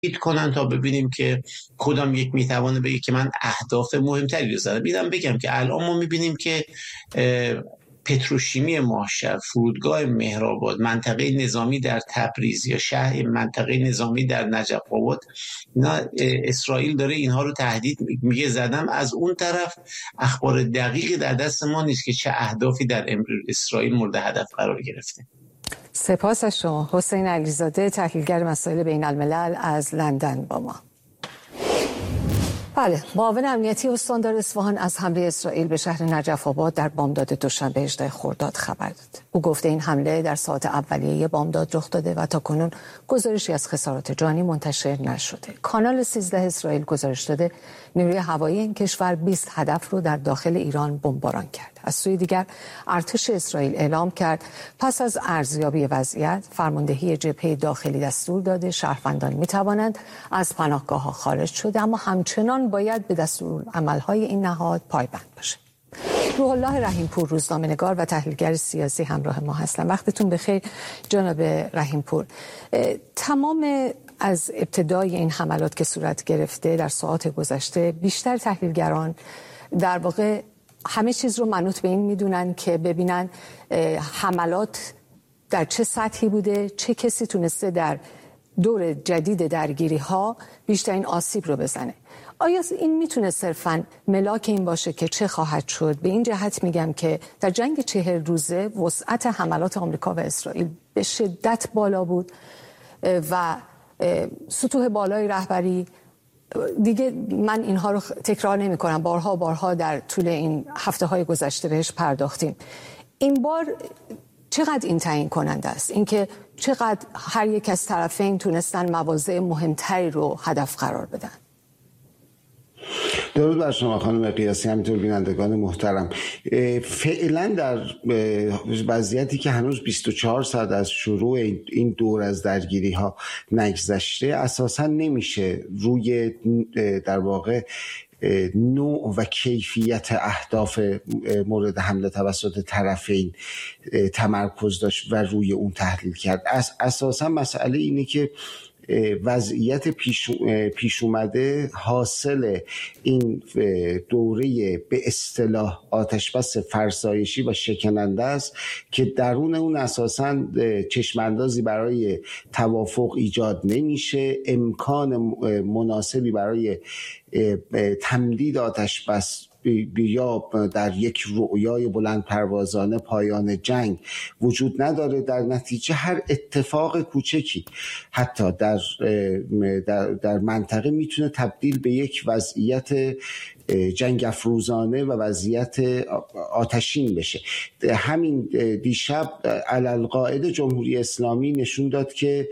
کنن تا ببینیم که کدام یک میتوانه بگه که من اهداف مهمتری رو زدم. بگم که الان ما میبینیم که پتروشیمی ماهشهر، فرودگاه مهرآباد، منطقه نظامی در تبریز یا شهر منطقه نظامی در نجف آباد، اسرائیل داره اینها رو تهدید میگه زدم. از اون طرف اخبار دقیقی در دست ما نیست که چه اهدافی در اسرائیل مورد هدف قرار گرفته. سپاس از شما. حسین علیزاده، تحلیلگر مسائل بین الملل از لندن با ما. بله، معاون امنیتی استاندار اصفهان از حمله اسرائیل به شهر نجف آباد در بامداد دوشنبه 18 خرداد خبر داد. او گفته این حمله در ساعات اولیه بامداد رخ داده و تاکنون گزارشی از خسارات جانی منتشر نشده. کانال 13 اسرائیل گزارش داده نیروی هوایی این کشور 20 هدف رو در داخل ایران بمباران کرد. از سوی دیگر ارتش اسرائیل اعلام کرد پس از ارزیابی وضعیت فرماندهی جبهه داخلی دستور داده شهروندان میتوانند از پناهگاه‌ها خارج شد، اما همچنان باید به دستورالعمل‌های این نهاد پایبند باشند. روح الله رحیمپور، روزنامه‌نگار و تحلیلگر سیاسی، همراه ما هستند. وقتتون بخیر جناب رحیمپور. تمام از ابتدای این حملات که صورت گرفته در ساعات گذشته، بیشتر تحلیلگران در واقع همه چیز رو منوط به این میدونن که ببینن حملات در چه سطحی بوده، چه کسی تونسته در دور جدید درگیری ها بیشترین آسیب رو بزنه. آیا این میتونه صرفاً ملاک این باشه که چه خواهد شد؟ به این جهت میگم که در جنگ 40 روزه وسعت حملات آمریکا و اسرائیل به شدت بالا بود و سطوح بالای رهبری، دیگه من اینها رو تکرار نمی کنم، بارها در طول این هفته های گذشته بهش پرداختیم. این بار چقدر این تعیین کننده است؟ اینکه چقدر هر یک از طرفین تونستن مواضع مهمتری رو هدف قرار بدن؟ درود بر شما خانم قیاسی، همینطور بینندگان محترم. فعلا در وضعیتی که هنوز 24 ساعت از شروع این دور از درگیری ها نگذشته، اساسا نمیشه روی در واقع نوع و کیفیت اهداف مورد حمله توسط طرفین تمرکز داشت و روی اون تحلیل کرد. اساسا مسئله اینه که وضعیت پیش اومده حاصل این دوره به اصطلاح آتشبس فرسایشی و شکننده است که درون اون اساساً چشماندازی برای توافق ایجاد نمیشه، امکان مناسبی برای تمدید آتشبس یا در یک رؤیای بلند پروازانه پایان جنگ وجود نداره. در نتیجه هر اتفاق کوچکی حتی در منطقه میتونه تبدیل به یک وضعیت جنگ افروزانه و وضعیت آتشین بشه. همین دیشب علالقاعده جمهوری اسلامی نشون داد که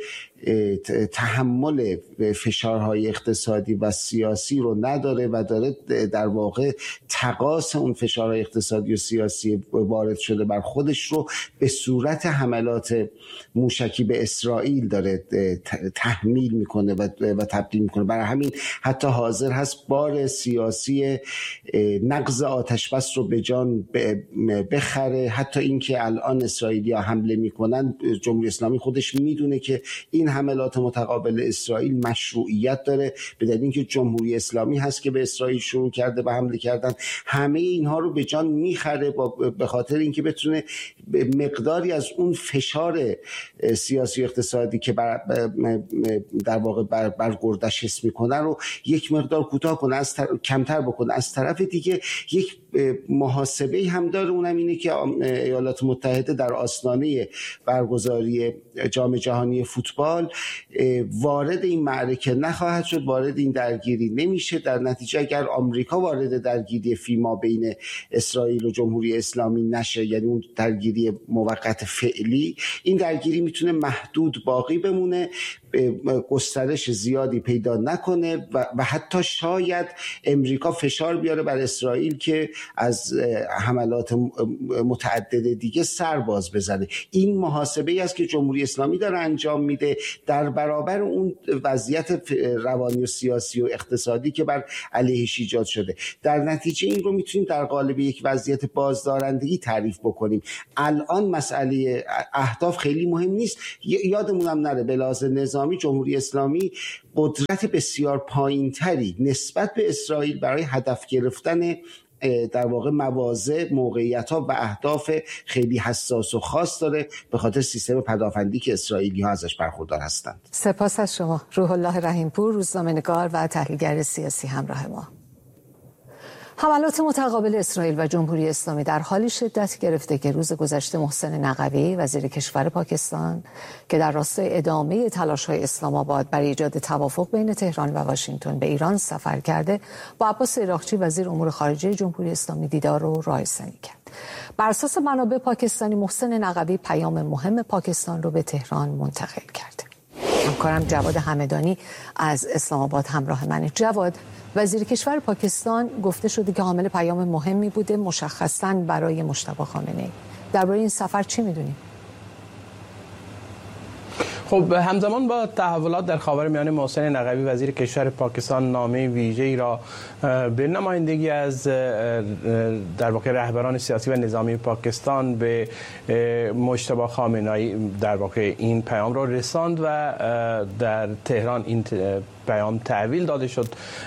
تحمل فشارهای اقتصادی و سیاسی رو نداره و داره در واقع تقاص اون فشارهای اقتصادی و سیاسی وارد شده بر خودش رو به صورت حملات موشکی به اسرائیل داره تحمیل میکنه و تبدیل میکنه. برای همین حتی حاضر هست بار سیاسی نقض آتشبس رو به جان بخره. حتی اینکه الان اسرائیلی‌ها حمله میکنن، جمهوری اسلامی خودش میدونه که این حملات متقابل اسرائیل مشروعیت داره، به دلیل اینکه جمهوری اسلامی هست که به اسرائیل شروع کرده به حمله کردن. همه اینها رو به جان میخره به خاطر اینکه بتونه مقداری از اون فشار سیاسی و اقتصادی که در واقع بر گردش حس میکنه رو یک مقدار کوتاه کنه، کمتر بکنه. از طرف دیگه یک محاسبه هم داره، اونم اینه که ایالات متحده در آستانه برگزاری جام جهانی فوتبال وارد این معرکه نخواهد شد، وارد این درگیری نمیشه. در نتیجه اگر آمریکا وارد درگیری فیما بین اسرائیل و جمهوری اسلامی نشه، یعنی اون درگیری موقت فعلی، این درگیری میتونه محدود باقی بمونه، گسترش زیادی پیدا نکنه و حتی شاید امریکا فشار بیاره بر اسرائیل که از حملات متعدد دیگه سر باز بزنه. این محاسبه‌ای است که جمهوری اسلامی داره انجام میده در برابر اون وضعیت روانی و سیاسی و اقتصادی که بر علیهش ایجاد شده. در نتیجه این رو میتونیم در قالب یک وضعیت بازدارندگی تعریف بکنیم. الان مسئله اهداف خیلی مهم نیست. یادمونم نره به لحاظ نظامی نظامی جمهوری اسلامی قدرت بسیار پایینتری نسبت به اسرائیل برای هدف گرفتن در واقع مواضع، موقعیت‌ها و اهداف خیلی حساس و خاص داره به خاطر سیستم پدافندی که اسرائیلی‌ها ازش برخوردار هستند. سپاس از شما. روح الله رحیم‌پور، روزنامه‌نگار و تحلیلگر سیاسی همراه ما. حملات متقابل اسرائیل و جمهوری اسلامی در حالی شدت گرفته که روز گذشته محسن نقوی وزیر کشور پاکستان که در راستای ادامه تلاش‌های اسلام آباد برای ایجاد توافق بین تهران و واشنگتن به ایران سفر کرده، با عباس عراقچی وزیر امور خارجه جمهوری اسلامی دیدار و راه‌رسانی کرد. بر اساس منابع پاکستانی محسن نقوی پیام مهم پاکستان رو به تهران منتقل کرده. همکارم جواد همدانی از اسلام آباد همراه منه. جواد، وزیر کشور پاکستان گفته شده که حامل پیام مهمی بوده، مشخصاً برای مجتبی خامنه‌ای. درباره این سفر چی می‌دونیم؟ خب همزمان با تحولات در خاورمیانه محسن نقوی وزیر کشور پاکستان نامه ویژه‌ای را به نمایندگی از در واقع رهبران سیاسی و نظامی پاکستان به مجتبی خامنه‌ای در واقع این پیام را رساند و در تهران این پیام تحویل داده شد.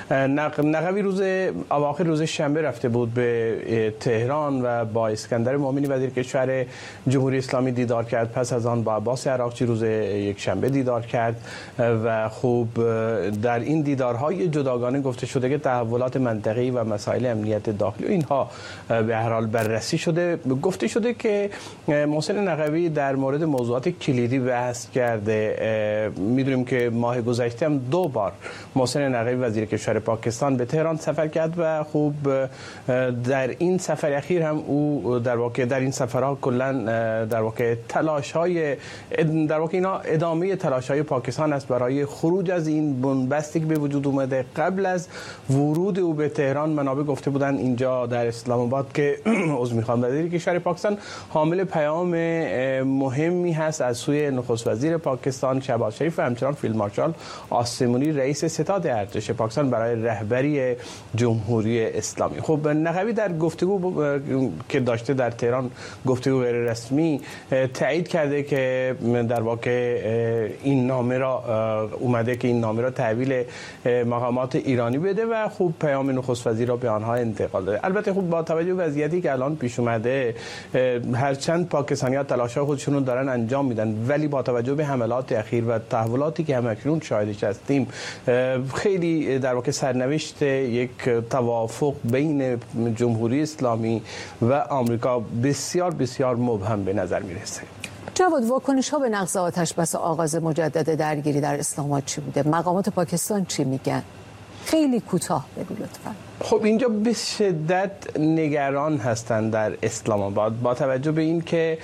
نقوی اواخر روز شنبه رفته بود به تهران و با اسکندر مومنی وزیر کشور جمهوری اسلامی دیدار کرد. پس از آن با عباس عراقچی روز یک شنبه دیدار کرد و خوب در این دیدارهای جداگانه گفته شده که تحولات منطقه‌ای و مسائل امنیت داخلی و اینها به هر حال بررسی شده. گفته شده که محسن نقوی در مورد موضوعات کلیدی بحث کرده. می‌دونیم که ماه گذشته هم 2 بار محسن نقوی وزیر کشور پاکستان به تهران سفر کرد و خوب در این سفر اخیر هم او در واقع در این سفرها کلا در واقع تلاش‌های در واقع اینا ادامه تلاش‌های پاکستان است برای خروج از این بنبستی که به وجود اومده. قبل از ورود او به تهران منابع گفته بودن اینجا در اسلام آباد که وزیر کشور پاکستان حامل پیام مهمی هست از سوی نخست وزیر پاکستان شهباز شریف و همچنان فیلد مارشال آسمونی رئیس ستاد ارتش پاکستان برای رهبری جمهوری اسلامی. خب نقوی در گفتگو که داشته در تهران، گفتگو غیر رسمی، تایید کرده که در واقع این نامه را اومده که این نامه را تحویل مقامات ایرانی بده و خوب پیام نخست وزیر را به آنها انتقال داده. البته خوب با توجه به وضعیتی که الان پیش اومده، هرچند پاکستانی‌ها تلاش‌های خودشون رو دارن انجام میدن، ولی با توجه به حملات اخیر و تحولاتی که همکنون شاهدش هستیم، خیلی در واقع سرنوشت یک توافق بین جمهوری اسلامی و آمریکا بسیار بسیار مبهم به نظر میرسه. جواد، واکنش‌ها به نقض آتش‌بس آغاز مجدد درگیری در اسلام آباد چی بوده؟ مقامات پاکستان چی میگن؟ خیلی کوتاه بگو لطفاً. خب اینجا به شدت نگران هستند در اسلام آباد با توجه به این که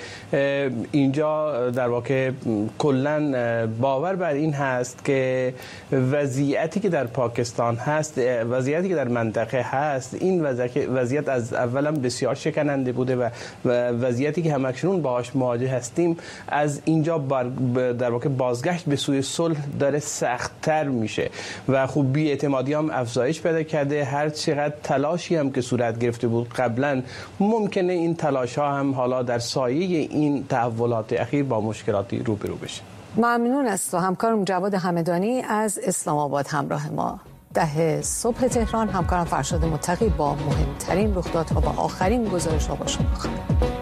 اینجا در واقع کلاً باور بر این هست که وضعیتی که در پاکستان هست، وضعیتی که در منطقه هست، این وضعیت از اولا بسیار شکننده بوده و وضعیتی که همکنون باهاش مواجه هستیم از اینجا در واقع بازگشت به سوی صلح داره سخت‌تر میشه و خوب بی‌اعتمادی هم افزایش پیدا کرده. هر چقدر تلاشی هم که صورت گرفته بود قبلا، ممکنه این تلاش‌ها هم حالا در سایه این تحولات اخیر با مشکلاتی روبرو بشه. ممنون از تو. همکارم جواد همدانی از اسلام آباد همراه ما. 10 صبح تهران، همکارم فرشاد متقی با مهمترین رخدادها و آخرین گزارش‌ها با شما.